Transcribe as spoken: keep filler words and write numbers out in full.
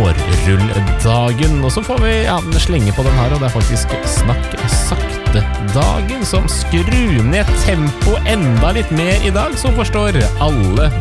vårrulldagen. Og så får vi ja, slenge på den her, og det er faktisk Snakk sakte-dagen som skrur ned tempo enda litt mer i dag, så forstår alle